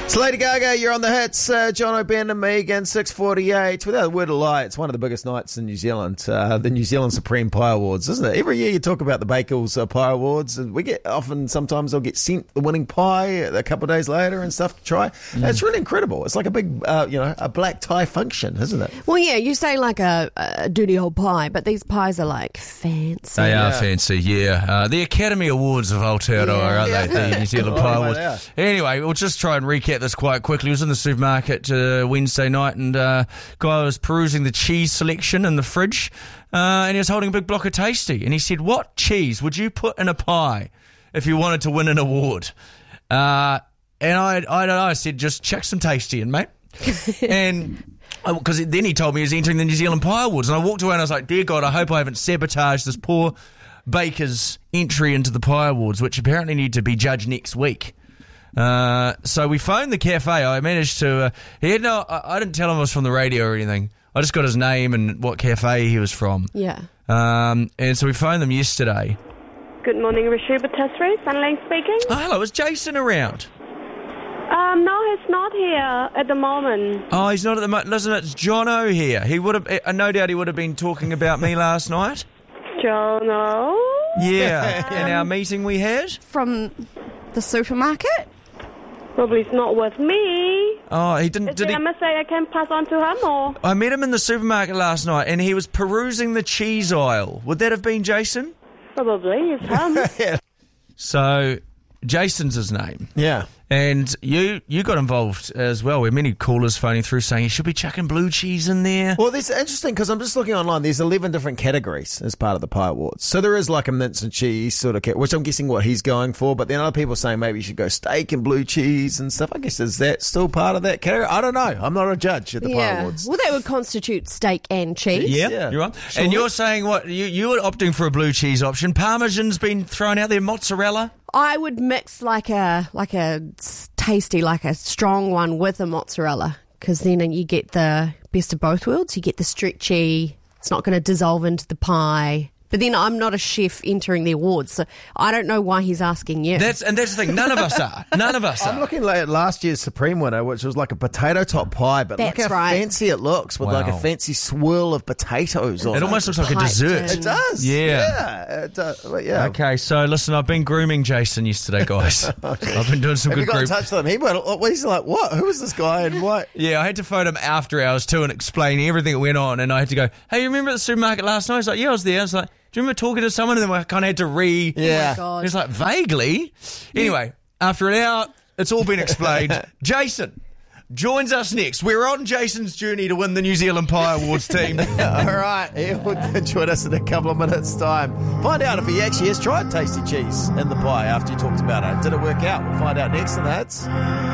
It's Lady Gaga, you're on the hits. John O'Brien and Megan, 6:48. Without a word of lie, it's one of the biggest nights in New Zealand, the New Zealand Supreme Pie Awards, isn't it? Every year you talk about the Bakers Pie Awards, and we get sometimes they'll get sent the winning pie a couple of days later and stuff to try. It's really incredible. It's like a big, a black tie function, isn't it? Well, yeah, you say like a dirty old pie, but these pies are like fancy. They are fancy, yeah. The Academy Awards of Aotearoa, aren't they? The New Zealand Pie Awards. Anyway, we'll just try and recap this quite quickly. I was in the supermarket Wednesday night, and guy was perusing the cheese selection in the fridge, and he was holding a big block of Tasty, and he said, "What cheese would you put in a pie if you wanted to win an award?" And I said, "Just chuck some Tasty in, mate." And because then he told me he was entering the New Zealand Pie Awards, and I walked away and I was like, "Dear God, I hope I haven't sabotaged this poor baker's entry into the Pie Awards, which apparently need to be judged next week." So we phoned the cafe. I managed to... I didn't tell him I was from the radio or anything. I just got his name and what cafe he was from. Yeah. And so we phoned them yesterday. Good morning, Rishu Patisserie. Sunlane speaking. Oh, hello. Is Jason around? No, he's not here at the moment. Oh, he's not at the moment. Listen, it's Jono here. He would have... no doubt he would have been talking about me last night. Jono? Yeah. In our meeting we had. From the supermarket? Probably he's not with me. Oh, he didn't... Is there a message I can pass on to him, or...? I met him in the supermarket last night, and he was perusing the cheese aisle. Would that have been Jason? Probably, it's him. Yeah. So, Jason's his name. Yeah. And you got involved as well. We had many callers phoning through saying you should be chucking blue cheese in there. Well, this is interesting because I'm just looking online. There's 11 different categories as part of the Pie Awards. So there is like a mince and cheese sort of which I'm guessing what he's going for. But then other people are saying maybe you should go steak and blue cheese and stuff. I guess is that still part of that category? I don't know. I'm not a judge at the Pie Awards. Well, that would constitute steak and cheese. Yeah, you're right. Sure. And you're saying what? You were opting for a blue cheese option. Parmesan's been thrown out there. Mozzarella. I would mix like a tasty, like a strong one with a mozzarella, because then you get the best of both worlds. You get the stretchy, it's not going to dissolve into the pie. But then I'm not a chef entering the awards, so I don't know why he's asking you. That's the thing. None of us are. None of us are. I'm looking at last year's Supreme winner, which was like a potato top pie, but look how fancy it looks with like a fancy swirl of potatoes on it. It almost looks like a dessert. It does. Yeah. It does. Yeah. Okay, so listen, I've been grooming Jason yesterday, guys. I've been doing some Have good you got grooming. in touch with him? He's like, what? Who is this guy and what? Yeah, I had to phone him after hours too and explain everything that went on, and I had to go, "Hey, you remember at the supermarket last night?" He's like, "Yeah, I was there." I was like, "Do you remember talking to someone?" And then I kind of had to Yeah. Oh my God. He's like, "Vaguely." Anyway, after an hour, it's all been explained. Jason joins us next. We're on Jason's journey to win the New Zealand Pie Awards team. All right. He'll join us in a couple of minutes' time. Find out if he actually has tried tasty cheese in the pie after you talked about it. Did it work out? We'll find out next in the hits.